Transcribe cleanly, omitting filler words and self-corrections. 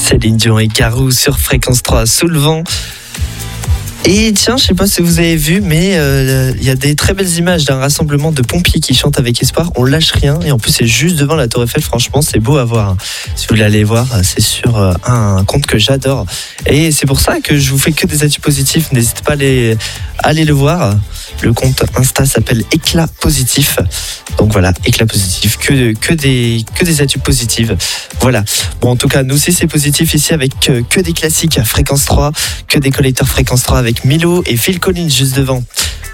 Céline Dion et Garou sur Fréquence 3 sous le vent. Et tiens, je sais pas si vous avez vu, mais il y a des très belles images d'un rassemblement de pompiers qui chantent avec espoir. On lâche rien et en plus c'est juste devant la Tour Eiffel. Franchement, c'est beau à voir. Si vous voulez aller voir, c'est sur un compte que j'adore. Et c'est pour ça que je vous fais que des actus positifs. N'hésitez pas à aller le voir. Le compte Insta s'appelle Éclat Positif. Donc voilà, Éclat Positif, que des actus positives. Voilà. Bon, en tout cas, nous aussi c'est positif ici avec que des classiques à Fréquence 3, que des collecteurs Fréquence 3 avec Milo et Phil Collins juste devant.